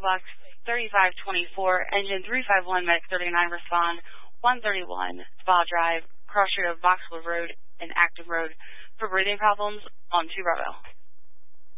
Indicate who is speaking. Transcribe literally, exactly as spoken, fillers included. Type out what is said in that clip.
Speaker 1: Box thirty-five twenty-four, Engine three five one, Medic thirty-nine, respond one thirty-one, Spa Drive, cross street of Boxwood Road and Active Road for breathing problems on two Bravo.